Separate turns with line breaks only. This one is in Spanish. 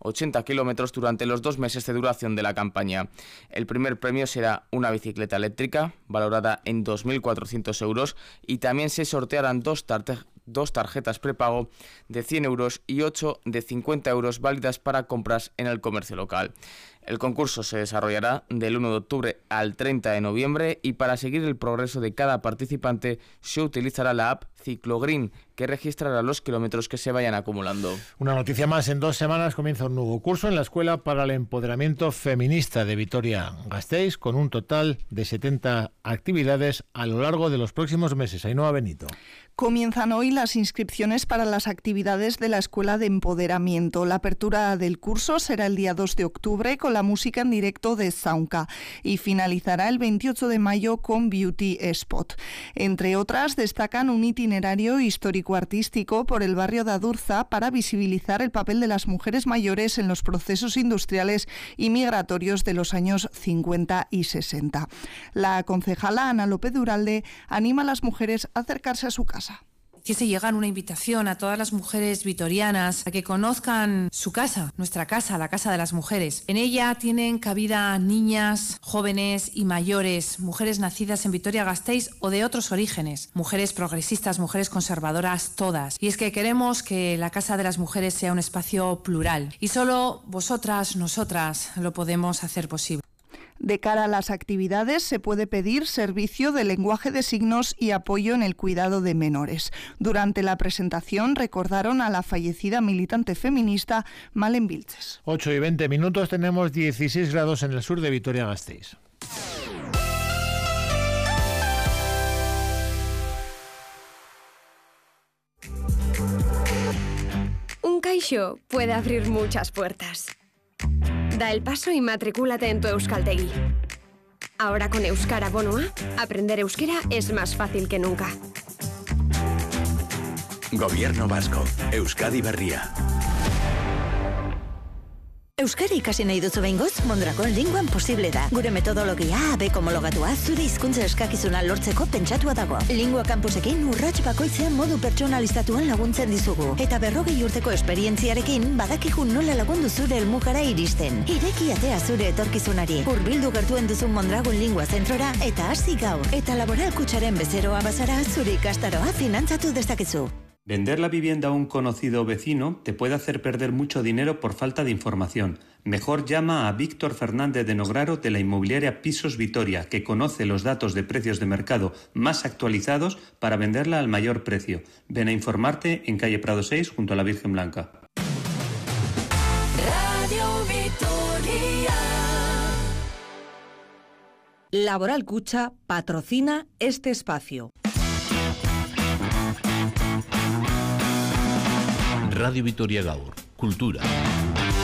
80 kilómetros durante los 2 meses de duración de la campaña. El primer premio será una bicicleta eléctrica, valorada en 2.400 euros, y también se sortearán dos tarjetas prepago de 100 euros y 8 de 50 euros válidas para compras en el comercio local. El concurso se desarrollará del 1 de octubre al 30 de noviembre y para seguir el progreso de cada participante se utilizará la app Ciclogreen, que registrará los kilómetros que se vayan acumulando.
Una noticia más: en 2 semanas comienza un nuevo curso en la Escuela para el Empoderamiento Feminista de Vitoria-Gasteiz, con un total de 70 actividades a lo largo de los próximos meses. Ainhoa Benito.
Comienzan hoy las inscripciones para las actividades de la Escuela de Empoderamiento. La apertura del curso será el día 2 de octubre con la música en directo de Zaunka y finalizará el 28 de mayo con Beauty Spot. Entre otras, destacan un itinerario histórico-artístico por el barrio de Adurza para visibilizar el papel de las mujeres mayores en los procesos industriales y migratorios de los años 50 y 60. La concejala Ana López Duralde anima a las mujeres a acercarse a su casa.
Quise llegar una invitación a todas las mujeres vitorianas a que conozcan su casa, nuestra casa, la casa de las mujeres. En ella tienen cabida niñas, jóvenes y mayores, mujeres nacidas en Vitoria-Gasteiz o de otros orígenes, mujeres progresistas, mujeres conservadoras, todas. Y es que queremos que la casa de las mujeres sea un espacio plural y solo vosotras, nosotras, lo podemos hacer posible.
De cara a las actividades se puede pedir servicio de lenguaje de signos y apoyo en el cuidado de menores. Durante la presentación recordaron a la fallecida militante feminista Malen Vilches.
8:20, tenemos 16 grados en el sur de Vitoria-Gasteiz.
Un caixo puede abrir muchas puertas. Da el paso y matricúlate en tu Euskaltegi. Ahora con Euskara Bonoa, aprender euskera es más fácil que nunca.
Gobierno vasco, Euskadi Berria.
Euskara ikasi nahi duzu behingoz, Mondragon Linguan posible da. Gure metodologia AB homologatua zure hizkuntza eskakizuna lortzeko pentsatua dago. Lingua campusekin urrats bakoitzean modu pertsonalizatuan laguntzen dizugu. Eta 40 urteko esperientziarekin badakigu nola lagundu zure helmugara iristen. Ireki atea zure etorkizunari. Hurbildu gertuen duzun Mondragon Lingua zentrora eta hasi gaur. Eta Laboral Kutxaren bezeroa bazara zure ikastaroa finantzatu dezakezu.
Vender la vivienda a un conocido vecino te puede hacer perder mucho dinero por falta de información. Mejor llama a Víctor Fernández de Nograro de la inmobiliaria Pisos Vitoria, que conoce los datos de precios de mercado más actualizados para venderla al mayor precio. Ven a informarte en calle Prado 6 junto a la Virgen Blanca.
Radio Vitoria.
Laboral Kutxa patrocina este espacio.
Radio Vitoria Gaur, Kultura.